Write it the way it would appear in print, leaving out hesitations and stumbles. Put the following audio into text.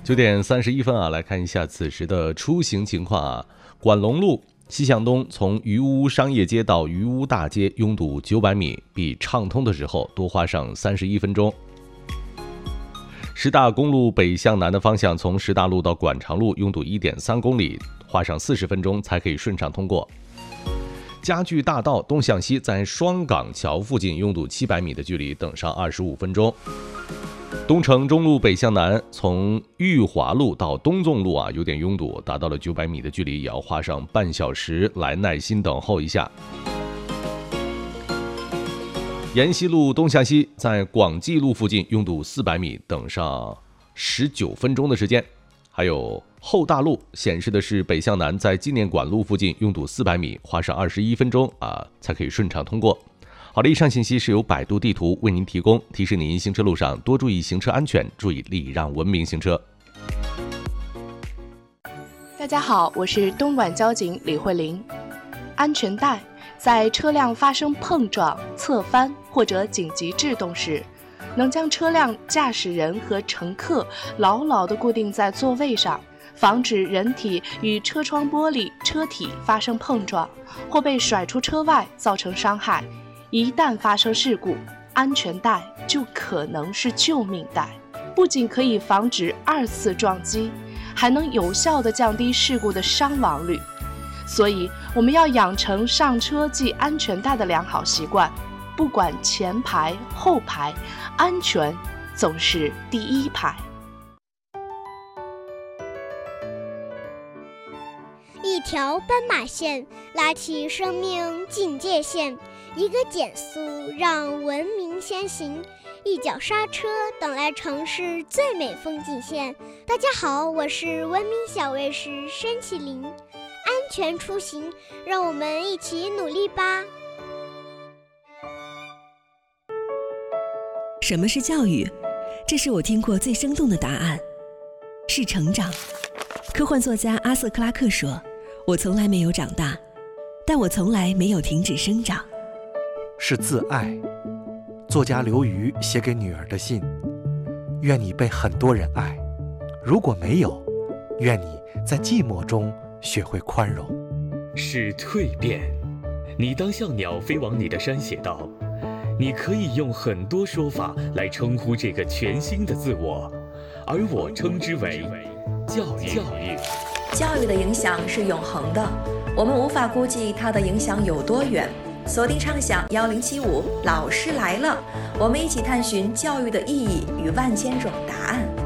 9点31分啊，来看一下此时的出行情况啊。管龙路西向东从余屋商业街到余屋大街拥堵900米，比畅通的时候多花上31分钟。师大公路北向南的方向，从师大路到管长路拥堵1.3公里，花上40分钟才可以顺畅通过。嘉聚大道东向西在双港桥附近拥堵700米的距离，等上25分钟。东城中路北向南，从裕华路到东纵路有点拥堵，达到了900米的距离，也要花上半小时，来耐心等候一下。延禧路东向西在广济路附近拥堵400米，等上19分钟的时间。还有后大路显示的是北向南在纪念馆路附近拥堵400米，花上21分钟才可以顺畅通过。好的，以上信息是由百度地图为您提供，提示您行车路上多注意行车安全，注意礼让文明行车。 大家好，我是东莞交警李慧玲。安全带在车辆发生碰撞、侧翻或者紧急制动时，能将车辆驾驶人和乘客牢牢地固定在座位上，防止人体与车窗玻璃、车体发生碰撞或被甩出车外造成伤害。一旦发生事故，安全带就可能是救命带，不仅可以防止2次撞击，还能有效地降低事故的伤亡率。所以我们要养成上车系安全带的良好习惯，不管前排后排，安全总是第一排。 一条斑马线拉起生命警戒线，一个减速让文明先行，一脚刹车等来城市最美风景线。大家好，我是文明小卫士申启林，安全出行，让我们一起努力吧。 什么是教育？这是我听过最生动的答案，是成长。科幻作家阿瑟·克拉克说，我从来没有长大，但我从来没有停止生长。 是自爱。作家刘瑜写给女儿的信，愿你被很多人爱，如果没有，愿你在寂寞中学会宽容。 是蜕变。你当像鸟飞往你的山写道，你可以用很多说法来称呼这个全新的自我，而我称之为教育。 教育的影响是永恒的，我们无法估计它的影响有多远。锁定畅想1075，老师来了，我们一起探寻教育的意义与万千种答案。